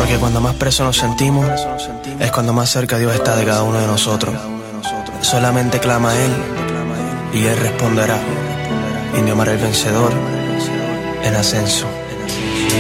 Porque cuando más presos nos sentimos, es cuando más cerca Dios está de cada uno de nosotros. Solamente clama a Él y Él responderá. Indio Mar el vencedor en ascenso.